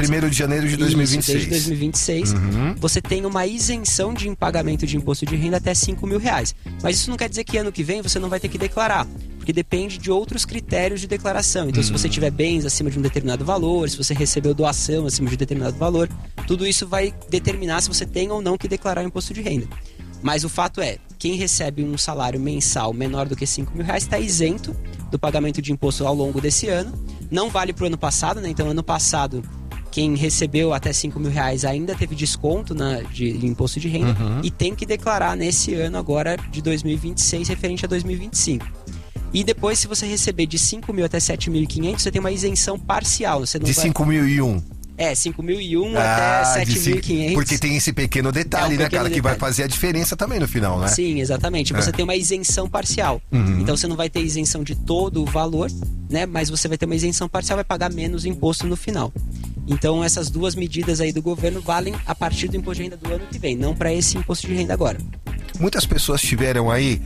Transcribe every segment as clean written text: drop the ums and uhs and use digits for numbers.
1º de janeiro de 2026. Isso, desde 2026. Você tem uma isenção de pagamento de imposto de renda até R$5.000. Mas isso não quer dizer que ano que vem você não vai ter que declarar, porque depende de outros critérios de declaração. Então, se você tiver bens acima de um determinado valor, se você recebeu doação acima de um determinado valor, tudo isso vai determinar se você tem ou não que declarar o imposto de renda. Mas o fato é, quem recebe um salário mensal menor do que R$5.000 está isento do pagamento de imposto ao longo desse ano. Não vale para o ano passado, né? Então, ano passado, quem recebeu até R$5.000 ainda teve desconto de imposto de renda e tem que declarar nesse ano agora de 2026 referente a 2025. E depois, se você receber de 5.000 até 7.500, você tem uma isenção parcial. Você não de vai... 5.001. 5.001 até 7.500. Porque tem esse pequeno detalhe, né, cara, que vai fazer a diferença também no final, né? Sim, exatamente. Você tem uma isenção parcial. Então você não vai ter isenção de todo o valor, né? Mas você vai ter uma isenção parcial, vai pagar menos imposto no final. Então essas duas medidas aí do governo valem a partir do imposto de renda do ano que vem, não para esse imposto de renda agora. Muitas pessoas tiveram aí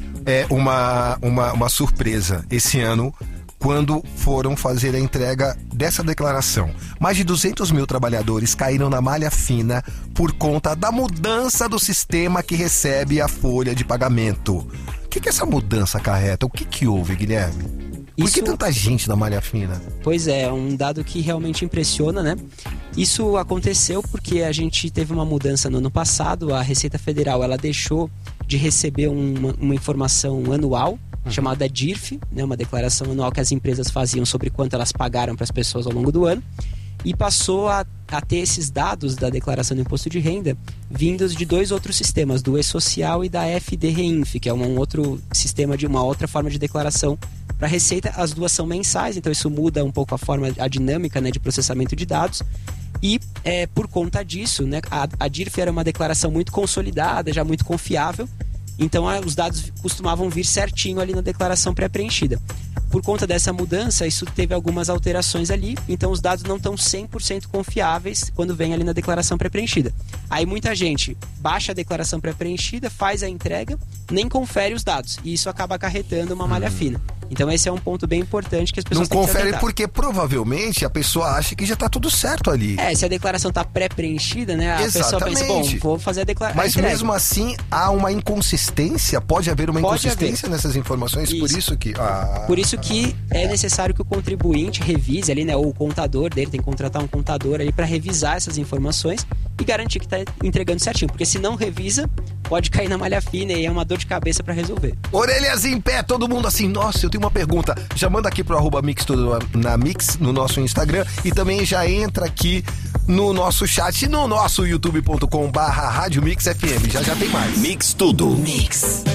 uma surpresa esse ano quando foram fazer a entrega dessa declaração. Mais de 200 mil trabalhadores caíram na malha fina por conta da mudança do sistema que recebe a folha de pagamento. O que essa mudança acarreta? O que houve, Guilherme? Por que tanta gente na malha fina? Pois é um dado que realmente impressiona, né? Isso aconteceu porque a gente teve uma mudança no ano passado. A Receita Federal ela deixou de receber uma informação anual chamada DIRF, né, uma declaração anual que as empresas faziam sobre quanto elas pagaram para as pessoas ao longo do ano, e passou a ter esses dados da declaração do imposto de renda vindos de dois outros sistemas, do E-Social e da FD-Reinf, que é um outro sistema de uma outra forma de declaração para a Receita. As duas são mensais, então isso muda um pouco a dinâmica, né, de processamento de dados. E por conta disso, né, a DIRF era uma declaração muito consolidada, já muito confiável. Então os dados costumavam vir certinho ali na declaração pré-preenchida. Por conta dessa mudança, isso teve algumas alterações ali, então os dados não estão 100% confiáveis quando vem ali na declaração pré-preenchida. Aí muita gente baixa a declaração pré-preenchida, faz a entrega, nem confere os dados, e isso acaba acarretando uma malha fina. Então esse é um ponto bem importante que as pessoas têm que se atentar. Não confere porque provavelmente a pessoa acha que já está tudo certo ali. Se a declaração está pré-preenchida, né? A pessoa pensa, vou fazer a declaração. Mas mesmo assim, há uma inconsistência? Pode haver uma inconsistência nessas informações? Por isso que é necessário que o contribuinte revise ali, né? Ou o contador dele, tem que contratar um contador ali para revisar essas informações e garantir que está entregando certinho. Porque se não revisa, pode cair na malha fina e é uma dor de cabeça para resolver. Orelhas em pé, todo mundo assim, nossa, eu tenho uma pergunta. Já manda aqui pro @Mix Tudo na Mix, no nosso Instagram, e também já entra aqui no nosso chat, no nosso youtube.com/Rádio Mix FM. Já tem mais. Mix Tudo. Mix.